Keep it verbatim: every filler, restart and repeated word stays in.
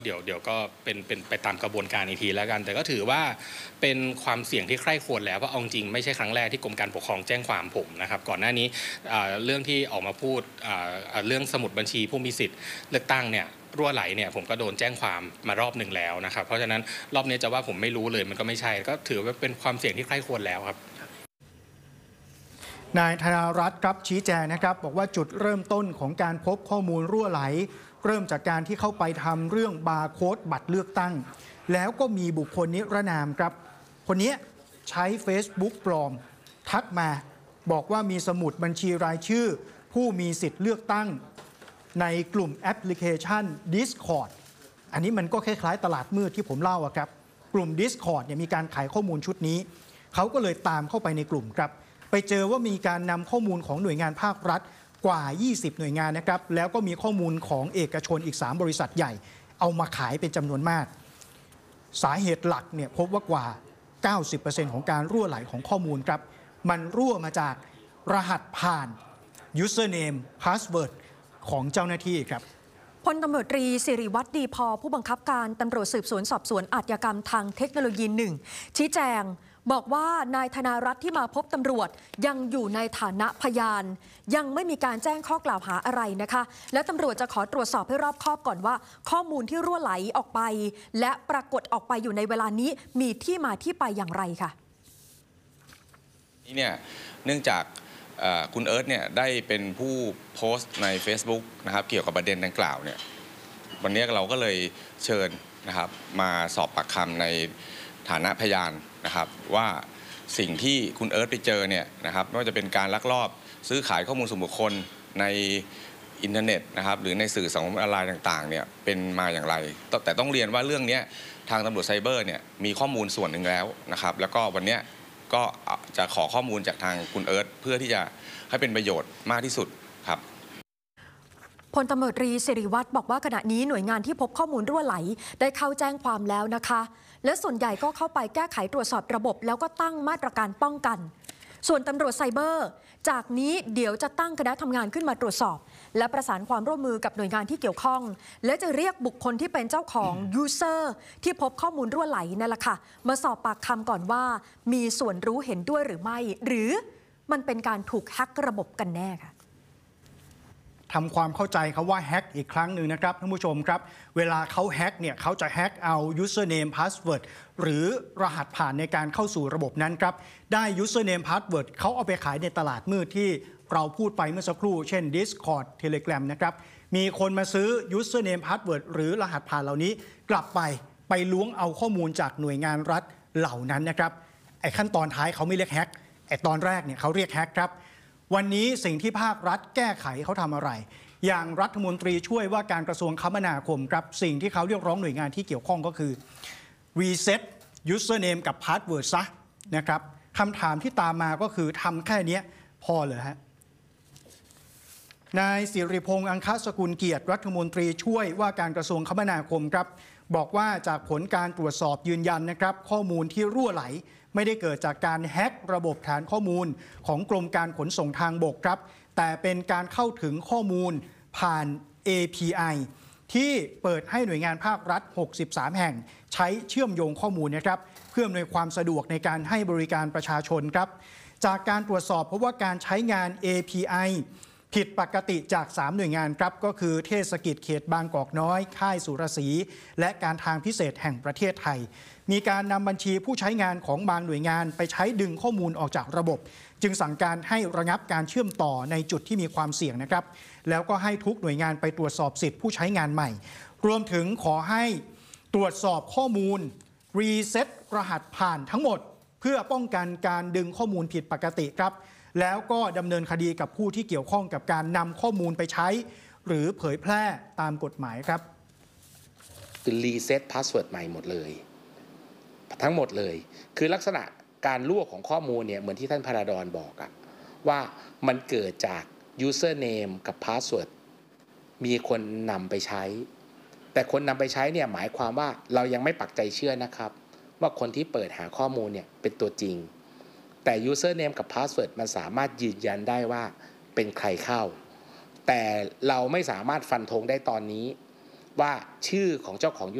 เดี๋ยวเดี๋ยวก็เป็นเป็นไปตามกระบวนการอีกทีแล้วกันแต่ก็ถือว่าเป็นความเสี่ยงที่ใคร่ควรแล้วเพราะเอาจริงไม่ใช่ครั้งแรกที่กรมการปกครองแจ้งความผมนะครับก่อนหน้านี้เรื่องที่ออกมาพูดเรื่องสมุดบัญชีผู้มีสิทธิ์เลือกตั้งเนี่ยรั่วไหลเนี่ยผมก็โดนแจ้งความมารอบหนึ่งแล้วนะครับเพราะฉะนั้นรอบนี้จะว่าผมไม่รู้เลยมันก็ไม่ใช่ก็ถือว่าเป็นความเสี่ยงที่ใคร่ควรแล้วครับนายธนารัตน์ครับชี้แจงนะครับบอกว่าจุดเริ่มต้นของการพบข้อมูลรั่วไหลเริ่มจากการที่เข้าไปทำเรื่องบาร์โค้ดบัตรเลือกตั้งแล้วก็มีบุคคลนิรนามครับคนนี้ใช้ Facebook ปลอมทักมาบอกว่ามีสมุดบัญชีรายชื่อผู้มีสิทธิ์เลือกตั้งในกลุ่มแอปพลิเคชัน Discord อันนี้มันก็คล้ายๆตลาดมืดที่ผมเล่าครับกลุ่ม Discord เนี่ยมีการขายข้อมูลชุดนี้เขาก็เลยตามเข้าไปในกลุ่มครับไปเจอว่ามีการนำข้อมูลของหน่วยงานภาครัฐกว่ายี่สิบหน่วยงานนะครับแล้วก็มีข้อมูลของเอกชนอีกสามบริษัทใหญ่เอามาขายเป็นจำนวนมากสาเหตุหลักเนี่ยพบว่ากว่า เก้าสิบเปอร์เซ็นต์ ของการรั่วไหลของข้อมูลครับมันรั่วมาจากรหัสผ่าน username password ของเจ้าหน้าที่ครับพลตำรวจตรีสิริวัฒน์ดีพอผู้บังคับการตำรวจสืบสวนสอบสวนอาชญากรรมทางเทคโนโลยีหนึ่งชี้แจงบอกว่านายธนารัตน์ที่มาพบตำรวจยังอยู่ในฐานะพยานยังไม่มีการแจ้งข้อกล่าวหาอะไรนะคะและตำรวจจะขอตรวจสอบให้รอบคอบก่อนว่าข้อมูลที่รั่วไหลออกไปและปรากฏออกไปอยู่ในเวลานี้มีที่มาที่ไปอย่างไรค่ะนี่เนี่ยเนื่องจากคุณเอิร์ธเนี่ยได้เป็นผู้โพสต์ใน Facebook นะครับเกี่ยวกับประเด็นดังกล่าวเนี่ยวันนี้เราก็เลยเชิญนะครับมาสอบปากคำในฐานะพยานนะครับว่าสิ่งที่คุณเอิร์ธไปเจอเนี่ยนะครับไม่ว่าจะเป็นการลักลอบซื้อขายข้อมูลส่วนบุคคลในอินเทอร์เน็ตนะครับหรือในสื่อสังคมออนไลน์ต่างๆเนี่ยเป็นมาอย่างไรแต่ต้องเรียนว่าเรื่องนี้ทางตำรวจไซเบอร์เนี่ยมีข้อมูลส่วนหนึ่งแล้วนะครับแล้วก็วันนี้ก็จะขอข้อมูลจากทางคุณเอิร์ธเพื่อที่จะให้เป็นประโยชน์มากที่สุดครับพลตำรวจตรีสิริวัฒน์บอกว่าขณะนี้หน่วยงานที่พบข้อมูลรั่วไหลได้เข้าแจ้งความแล้วนะคะและส่วนใหญ่ก็เข้าไปแก้ไขตรวจสอบระบบแล้วก็ตั้งมาตรการป้องกันส่วนตำรวจไซเบอร์จากนี้เดี๋ยวจะตั้งคณะทำงานขึ้นมาตรวจสอบและประสานความร่วมมือกับหน่วยงานที่เกี่ยวข้องและจะเรียกบุคคลที่เป็นเจ้าของยูเซอร์ที่พบข้อมูลรั่วไหลนั่นแหละค่ะมาสอบปากคำก่อนว่ามีส่วนรู้เห็นด้วยหรือไม่หรือมันเป็นการถูกแฮกระบบกันแน่ค่ะทำความเข้าใจเขาว่าแฮกอีกครั้งหนึ่งนะครับท่านผู้ชมครับเวลาเขาแฮกเนี่ยเขาจะแฮกเอา username password หรือรหัสผ่านในการเข้าสู่ระบบนั้นครับได้ username password เขาเอาไปขายในตลาดมืดที่เราพูดไปเมื่อสักครู่เช่น Discord Telegram นะครับมีคนมาซื้อ username password หรือรหัสผ่านเหล่านี้กลับไปไปล้วงเอาข้อมูลจากหน่วยงานรัฐเหล่านั้นนะครับไอ้ขั้นตอนท้ายเขาไม่เรียกแฮกไอ้ตอนแรกเนี่ยเขาเรียกแฮกครับวันนี้สิ่งที่ภาครัฐแก้ไขเขาทำอะไรอย่างรัฐมนตรีช่วยว่าการกระทรวงคมนาคมครับสิ่งที่เขาเรียกร้องหน่วยงานที่เกี่ยวข้องก็คือ reset username กับ password ซะนะครับคำถามที่ตามมาก็คือทำแค่นี้พอเหรอฮะนายสิริพงษ์อังคสกุลเกียรติรัฐมนตรีช่วยว่าการกระทรวงคมนาคมครับบอกว่าจากผลการตรวจสอบยืนยันนะครับข้อมูลที่รั่วไหลไม่ได้เกิดจากการแฮ็กระบบฐานข้อมูลของกรมการขนส่งทางบกครับแต่เป็นการเข้าถึงข้อมูลผ่าน เอ พี ไอ ที่เปิดให้หน่วยงานภาครัฐหกสิบสามแห่งใช้เชื่อมโยงข้อมูลนะครับเพื่ออำนวยความสะดวกในการให้บริการประชาชนครับจากการตรวจสอบเพราะว่าการใช้งาน เอ พี ไอ ผิดปกติจากสามหน่วยงานครับก็คือเทศกิจเขตบางกอกน้อยค่ายสุรศรีและการทางพิเศษแห่งประเทศไทยมีการนำบัญชีผู้ใช้งานของบางหน่วยงานไปใช้ดึงข้อมูลออกจากระบบจึงสั่งการให้ระงับการเชื่อมต่อในจุดที่มีความเสี่ยงนะครับแล้วก็ให้ทุกหน่วยงานไปตรวจสอบสิทธิผู้ใช้งานใหม่รวมถึงขอให้ตรวจสอบข้อมูลรีเซ็ตรหัสผ่านทั้งหมดเพื่อป้องกันการดึงข้อมูลผิดปกติครับแล้วก็ดำเนินคดีกับผู้ที่เกี่ยวข้องกับการนำข้อมูลไปใช้หรือเผยแพร่ตามกฎหมายครับคือรีเซ็ตพาสเวิร์ดใหม่หมดเลยทั้งหมดเลยคือลักษณะการรั่วของข้อมูลเนี่ยเหมือนที่ท่านพราดอนบอกอะว่ามันเกิดจาก username กับ password มีคนนำไปใช้แต่คนนำไปใช้เนี่ยหมายความว่าเรายังไม่ปักใจเชื่อนะครับว่าคนที่เปิดหาข้อมูลเนี่ยเป็นตัวจริงแต่ username กับ password มันสามารถยืนยันได้ว่าเป็นใครเข้าแต่เราไม่สามารถฟันธงได้ตอนนี้ว่าชื่อของเจ้าของ